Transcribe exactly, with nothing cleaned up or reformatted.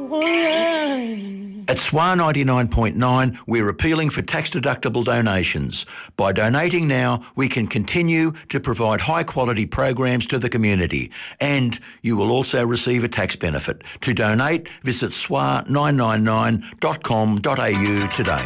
At S W A ninety-nine point nine, we're appealing for tax-deductible donations. By donating now, we can continue to provide high-quality programs to the community, and you will also receive a tax benefit. To donate, visit S W A nine nine nine dot com dot a u today.